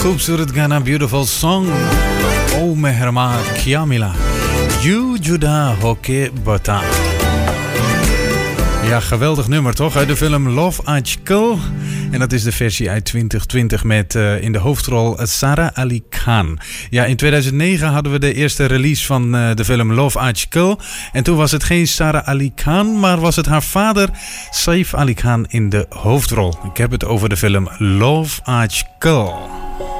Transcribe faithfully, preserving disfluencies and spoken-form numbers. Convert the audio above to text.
खूबसूरत गाना, beautiful song, ओ मेहरमा क्या मिला, यू जुदा होके बता. Ja, geweldig nummer toch, uit de film Love Aajkal. En dat is de versie uit twintig twintig met uh, in de hoofdrol Sara Ali Khan. Ja, in tweeduizend negen hadden we de eerste release van uh, de film Love Aajkal. En toen was het geen Sara Ali Khan, maar was het haar vader Saif Ali Khan in de hoofdrol. Ik heb het over de film Love Aajkal.